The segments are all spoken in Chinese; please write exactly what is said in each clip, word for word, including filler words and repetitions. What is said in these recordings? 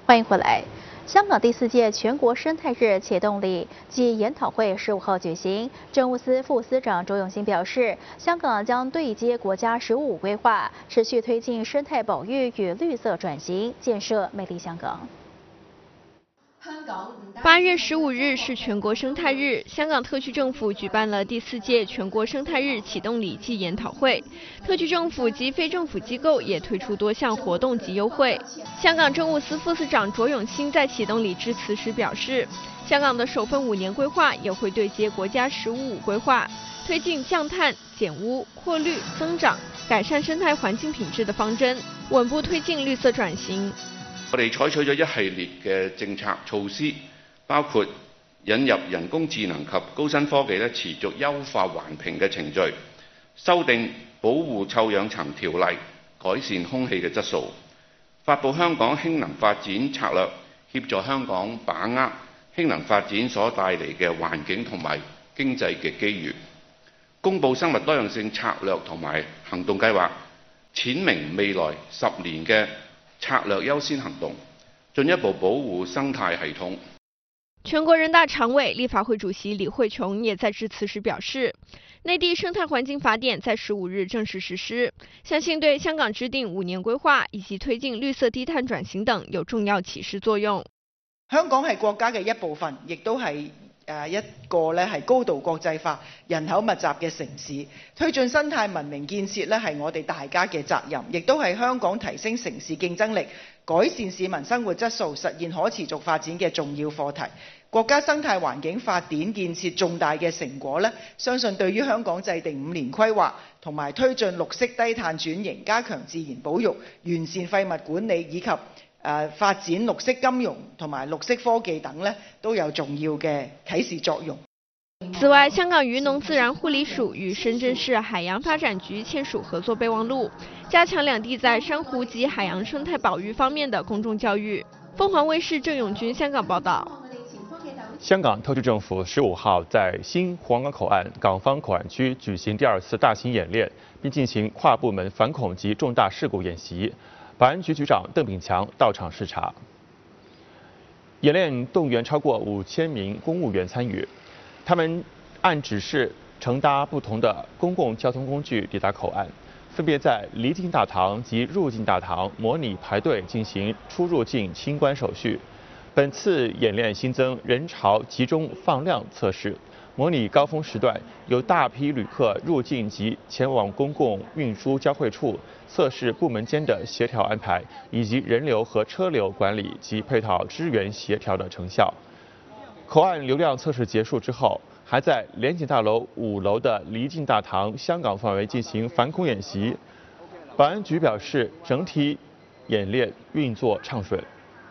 欢迎回来。香港第四届全国生态日启动礼暨研讨会十五号举行。政务司副司长周永新表示，香港将对接国家“十五五”规划，持续推进生态保育与绿色转型，建设美丽香港。 八月十五日是全国生态日，香港特区政府举办了第四届全国生态日启动礼暨研讨会。特区政府及非政府机构也推出多项活动及优惠。香港政务司副司长卓永新在启动礼致辞时表示，香港的首份五年规划也会对接国家“十五五”规划，推进降碳、减污、扩绿、增长、改善生態環境品質的方針，穩步推進綠色轉型。 我哋採取咗一系列嘅政策措施，包括引入人工智能及高新科技咧，持續優化環評嘅程序，修訂保護臭氧層條例，改善空氣嘅質素，發布香港氫能發展策略，協助香港把握氫能發展所帶嚟嘅環境同埋經濟嘅機遇，公布生物多樣性策略同埋行動計劃，闡明未來十年嘅 策略優先行動，進一步保護生態系統。 全国人大常委、立法会主席李慧琼也在致辞时表示，内地生态环境法典在十五日正式实施，相信对香港制定五年规劃以及推進綠色低碳轉型等有重要啟示作用。 香港係國家嘅一部分，亦都係 誒一個咧係高度國際化、人口密集嘅城市，推進生態文明建設咧係我哋大家嘅責任，亦都係香港提升城市競爭力、改善市民生活質素、實現可持續發展嘅重要課題。國家生態環境法典建設重大嘅成果咧，相信對於香港制定五年規劃同埋推進綠色低碳轉型、加強自然保育、完善廢物管理以及 誒發展綠色金融同埋綠色科技等咧，都有重要嘅啟示作用。 此外，香港漁農自然護理署與深圳市海洋發展局簽署合作備忘錄，加強兩地在珊瑚及海洋生態保育方面的公眾教育。鳳凰衛視鄭永軍香港報道。 香港特區政府十五號在新皇崗口岸港方口岸區舉行第二次大型演練，並進行跨部門反恐及重大事故演習。 保安局局長鄧炳強到場視察。演練動員超過五千名公務員參與，他們按指示乘搭不同的公共交通工具抵達口岸，分別在離境大堂及入境大堂模擬排隊進行出入境清關手續。本次演練新增人潮集中放量測試。 模擬高峰時段，有大批旅客入境及前往公共運輸交匯處，測試部門間的協調安排，以及人流和車流管理及配套支援協調的成效。口岸流量測試結束之後，還在聯檢大樓五樓的離境大堂香港範圍進行反恐演習。保安局表示，整體演練運作暢順。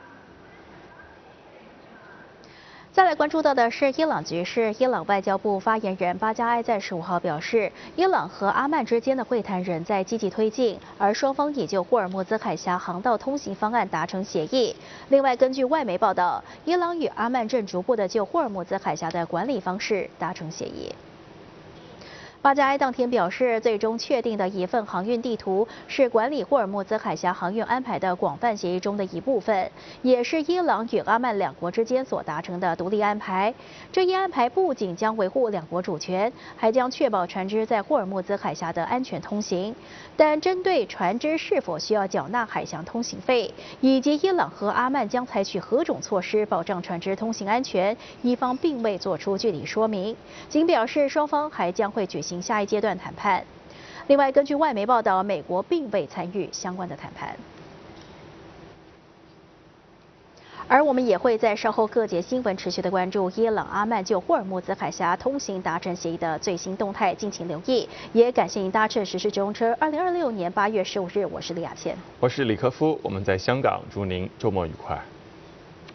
再来关注到的是伊朗局势。伊朗外交部发言人巴加埃在十五号表示，伊朗和阿曼之间的会谈仍在积极推进，而双方已就霍尔木兹海峡航道通行方案达成协议。另外，根据外媒报道，伊朗与阿曼正逐步的就霍尔木兹海峡的管理方式达成协议。 巴加埃当天表示，最终确定的一份航运地图是管理霍尔木兹海峡航运安排的广泛协议中的一部分，也是伊朗与阿曼两国之间所达成的独立安排。这一安排不仅将维护两国主权，还将确保船只在霍尔木兹海峡的安全通行。但针对船只是否需要缴纳海峡通行费，以及伊朗和阿曼将采取何种措施保障船只通行安全，伊方并未做出具体说明，仅表示双方还将会举行 下一阶段谈判。另外，根据外媒报道，美国并未参与相关的谈判。而我们也会在稍后各节新闻持续的关注伊朗、阿曼就霍尔木兹海峡通行达成协议的最新动态，敬请留意。也感谢您搭乘时事直通车。二零二六年八月十五日，我是李雅倩， 我是李科夫，我们在香港，祝您周末愉快。